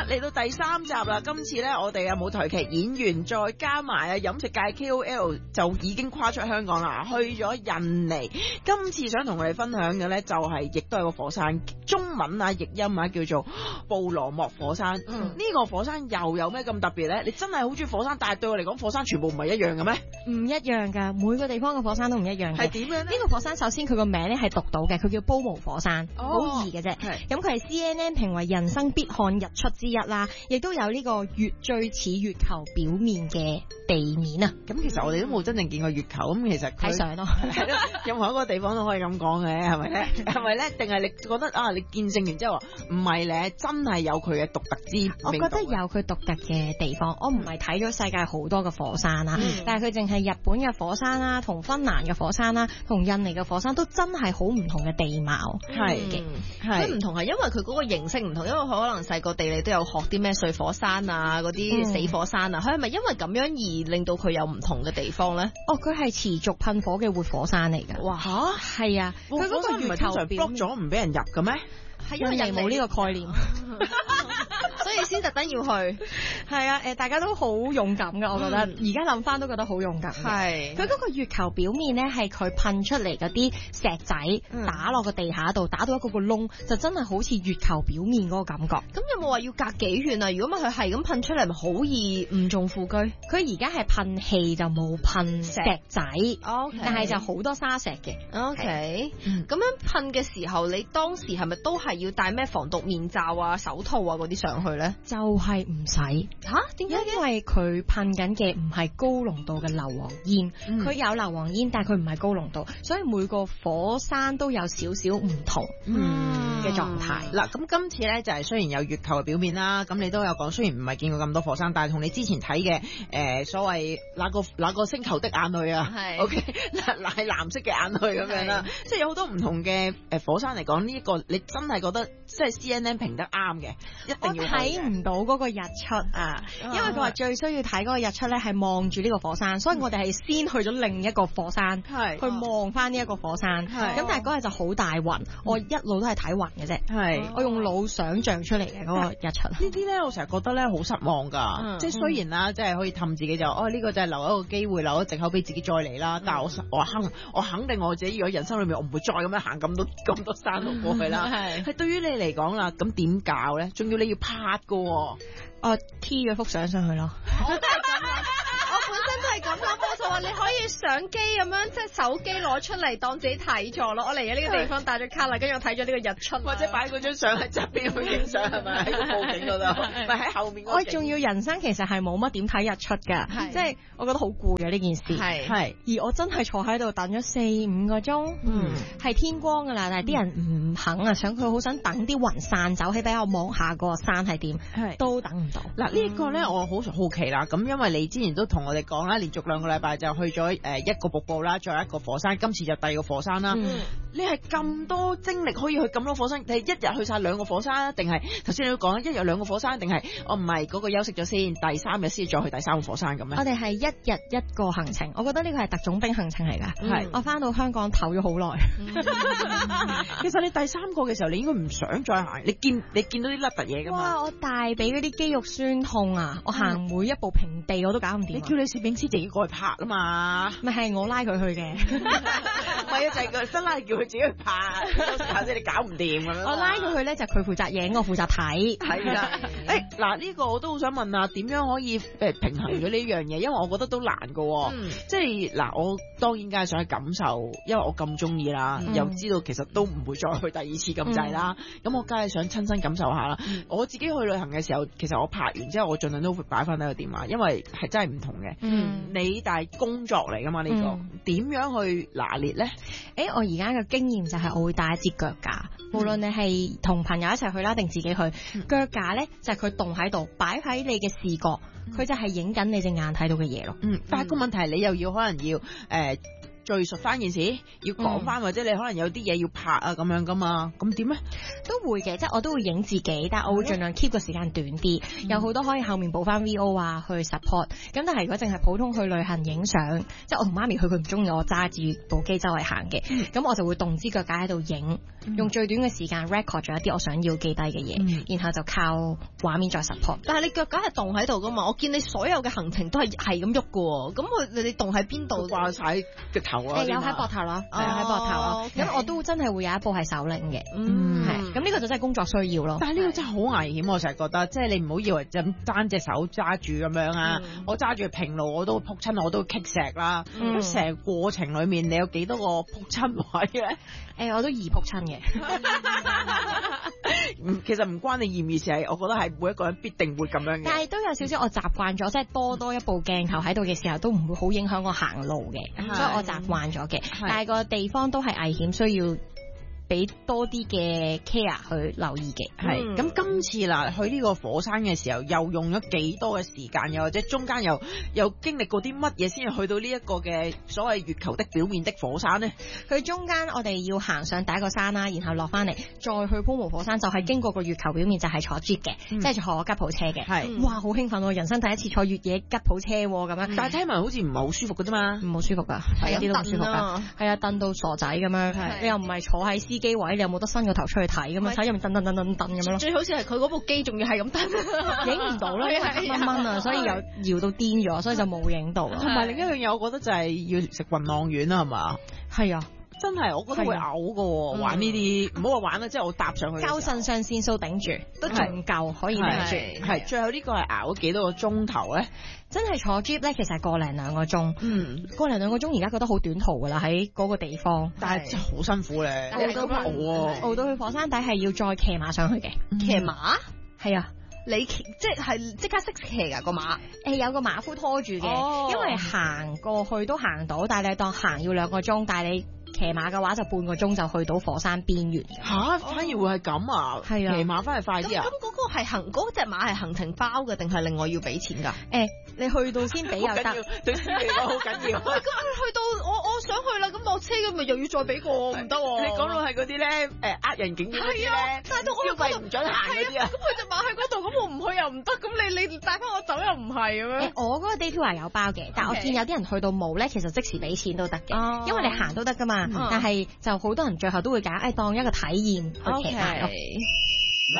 嚟到第3集啦，今次咧我哋嘅舞台劇演員再加埋啊飲食界 KOL 就已經跨出香港啦，去咗印尼。今次想同我哋分享嘅咧就係亦都係個火山，中文啊譯音啊叫做布羅莫火山。呢個火山又有咩咁特別咧？你真係好中意火山，但係對我嚟講火山全部唔係一樣嘅咩？ 唔一樣㗎，每個地方嘅火山都唔一樣嘅。 係點樣咧？ 呢個火山首先佢個名咧係讀到嘅，佢叫煲毛火山，好易嘅啫。咁佢係 CNN 評為人生必看日出之一啦，亦都有呢個月最似月球表面嘅地面啊。 咁其實我哋都冇真正見過月球，咁其實睇相咯， 任何一個地方都可以咁講嘅，係咪咧？係咪咧？定係你覺得啊？你見證完之後話唔係咧，真係有佢嘅獨特之？ 我覺得有佢獨特嘅地方。我唔係睇咗世界好多嘅火山啦，但係佢淨係日本嘅火山啦，同芬蘭嘅火山啦，同印尼嘅火山都真係好唔同嘅地貌。 係嘅， 係唔同係因為佢嗰個形式唔同，因為佢可能細個地理都有學啲咩碎火山啊，嗰啲死火山啊，佢係咪因為咁樣而令到佢有唔同嘅地方咧？ 哦，佢係持續噴火嘅活火山嚟㗎。 哇， 係啊，佢嗰個月球表面 block 咗唔俾人入嘅咩？ 係因為人冇呢個概念。 所以先特登要去。 係啊，大家都好勇敢㗎，我覺得。而家諗翻都覺得好勇敢。 係。 佢嗰個月球表面咧，係佢噴出嚟嗰啲石仔打落個地下度，打到一個窿，就真係好似月球表面嗰個感覺。 咁有冇話要隔幾遠啊？如果唔係佢係咁噴出嚟，咪好易誤中副車。 佢而家係噴氣就冇噴石仔，但係就好多沙石嘅。 OK，咁樣噴嘅時候，你當時係咪都係要戴咩防毒面罩啊、手套啊嗰啲上去咧？ 就係唔使吓？點解嘅？ 因為佢噴緊嘅唔係高濃度嘅硫磺煙，佢有硫磺煙，但係佢唔係高濃度，所以每個火山都有少少唔同嘅狀態。 嗱，咁今次咧就係雖然有月球嘅表面啦，咁你都有講，雖然唔係見過咁多火山，但係同你之前睇嘅所謂那個星球的眼淚啊，係 OK， 係藍色嘅眼淚咁樣啦，即係有好多唔同嘅火山嚟講，呢一個你真係覺得即係 CNN 評得啱嘅，一定要睇唔到嗰個日出啊，因為佢話最需要睇嗰個日出咧係望住呢個火山，所以我哋係先去咗另一個火山，去望翻呢一個火山。咁但係嗰日就好大雲，我一路都係睇雲嘅啫，我用腦想像出嚟嘅嗰個日出。 呢啲咧我成日覺得咧好失望㗎，即係雖然啦，即係可以氹自己就呢個就係留一個機會，留一個藉口俾自己再嚟啦。但係我肯定我自己如果人生裏面我唔會再咁樣行咁多山路過去啦。係對於你嚟講啦，咁點搞咧？仲要你要拍㗎喎。 T 咗幅相上去咯。 我本身都係咁諗，我就話你可以相機咁樣，即係手機攞出嚟當自己睇咗咯。我嚟咗呢個地方帶咗卡啦，跟住我睇咗呢個日出， 或者擺嗰張相喺側邊去影相係咪？喺個佈景嗰度，唔係喺後面嗰個。 我仲要人生其實係冇乜點睇日出㗎，即係我覺得好攰嘅呢件事。 係， 而我真係坐喺度等咗4-5個鐘，係天光㗎啦，但係啲人唔肯啊，佢好想等啲雲散走，起俾我望下個山係點，都等唔到。 嗱呢個咧我好好奇啦，咁因為你之前都同我哋講啦，連續2個禮拜就去咗一個瀑布啦，再一個火山，今次就第2個火山啦。你係咁多精力可以去咁多火山，你係一日去晒2個火山，定係頭先你都講一日2個火山，定係我唔係嗰個休息咗先，第3日先再去第3個火山咁咧？ 我哋係一日1個行程，我覺得呢個係特種兵行程嚟㗎。我翻到香港唞咗好耐。 其實你第3個嘅時候，你應該唔想再行，你見到啲甩突嘢㗎嘛？ 哇！我大髀嗰啲肌肉酸痛啊，我行每一步平地我都搞唔掂。 你叫你攝影師自己過去拍啊嘛？ 咪係我拉佢去嘅。 唔係啊，就係個新拉叫佢自己去拍，到時下先你搞唔掂咁樣。 我拉佢去咧，就佢負責影，我負責睇。 係啦。嗱呢個我都好想問啊，點樣可以平衡咗呢樣嘢？因為我覺得都難㗎。即係嗱，我當然梗係想去感受，因為我咁中意啦，又知道其實都唔會再去第2次咁滯啦。咁我梗係想親身感受下啦。我自己去旅行嘅時候，其實我拍完之後，我盡量都會擺翻喺個電話，因為係真係唔同嘅。你但係工作嚟㗎嘛呢個，點樣去拿捏咧？ 我而家嘅經驗就係我會帶一支腳架，無論你係同朋友一齊去啦，定自己去，腳架咧就係佢棟喺度，擺喺你嘅視覺，佢就係影緊你隻眼睇到嘅嘢咯。 但係個問題係你又要可能要敘述翻件事，要講翻或者你可能有啲嘢要拍啊咁樣噶嘛，咁點咧？ 都會嘅，即係我都會影自己，但係我會盡量 keep 個時間短啲，有好多可以後面補翻 VO 啊去 support。咁但係如果淨係普通去旅行影相，即係我同媽咪去，佢唔中意我揸住部機周圍行嘅，咁我就會動支腳架喺度影，用最短嘅時間 record 咗一啲我想要記低嘅嘢，然後就靠畫面再 support。 但係你腳架係動喺度噶嘛？我見你所有嘅行程都係咁喐嘅，咁你動喺邊度？ 掛晒個頭啊！ 有喺膊頭咯，有喺膊頭咯。咁我都真係會有一部係手拎嘅，係。咁呢個就真係工作需要咯。 但係呢個真係好危險，我成日覺得，即係你唔好以為就咁單隻手揸住咁樣啊！我揸住平路我都撲親，我都棘石啦。咁成個過程裡面，你有幾多個撲親位咧？ 我都易撲親嘅。 其實唔關你易唔易事，係我覺得係每一個人必定會咁樣嘅。 但係都有少少我習慣咗，即係多一部鏡頭喺度嘅時候，都唔會好影響我行路嘅，所以我習慣咗嘅。但係個地方都係危險，需要俾多啲嘅 care 去留意嘅。 係咁今次啦，去呢個火山嘅時候，又用咗幾多嘅時間，又或者中間又經歷過啲乜嘢先至去到呢一個嘅所謂月球的表面的火山呢？ 佢中間我哋要行上第一個山啦，然後落翻嚟，再去鋪毛火山，就係經過個月球表面，就係坐 jeep 嘅，即係坐吉普車嘅。係哇，好興奮喎！人生第一次坐越野吉普車咁樣。 但係聽聞好似唔係好舒服嘅啫嘛， 唔好舒服㗎，係一啲都唔舒服㗎。係啊，蹬到傻仔咁樣，你又唔係坐喺司機位，你有冇得伸個頭出去睇咁嘛？睇入面蹬咁樣咯。 最好似係佢嗰部機仲要係咁蹬， 影唔到啦，蚊蚊啊，所以又搖到癲咗，所以就冇影到。 同埋另一樣嘢，我覺得就係要食暈浪丸啦，係嘛？ 係啊。 真係，我覺得會嘔㗎，玩呢啲唔好話玩啦，即係我搭上去， 夠腎上腺素頂住，都仲夠可以頂住。 係最後呢個係熬咗幾多個鐘頭咧？ 真係坐 jeep 咧，其實係個零兩個鐘。個零兩個鐘而家覺得好短途㗎啦，喺嗰個地方。 但係真係好辛苦咧， 熬到去火山底係要再騎馬上去嘅。 騎馬？ 係啊。 你即刻識騎㗎個馬？ 有個馬夫拖住嘅，因為行過去都行到，但係你當行要2個鐘，但係你騎馬嘅話就半個鐘就去到火山邊緣。 嚇，反而會係咁啊？係啊，騎馬翻嚟快啲啊？咁嗰個係嗰隻馬係行程包嘅，定係另外要俾錢㗎？ 你去到先俾又得， 對司機嚟講好緊要。 喂，咁去到我想去啦，咁落車咁咪又要再俾過，唔得喎。 你講到係嗰啲咧，人景點嗰啲咧， 但係到我消費唔準行嗰啲啊。 咁佢隻馬喺嗰度，咁我唔去又唔得，咁你帶翻我走又唔係咁樣。 我嗰個 day tour 有包嘅，但係我見有啲人去到冇咧，其實即時俾錢都得嘅，因為你行都得噶嘛。但係就好多人最後都會揀當一個體驗去騎馬咯。